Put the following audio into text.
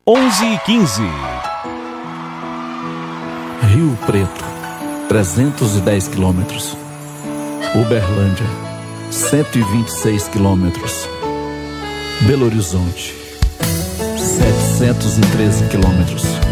11h15. Rio Preto, 310 quilômetros. Uberlândia, 126 quilômetros. Belo Horizonte, 713 quilômetros.